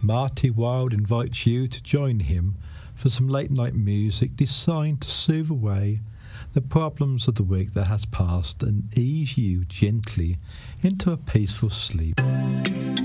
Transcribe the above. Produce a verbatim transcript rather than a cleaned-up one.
Marty Wilde invites you to join him for some late-night music designed to soothe away the problems of the week that has passed and ease you gently into a peaceful sleep.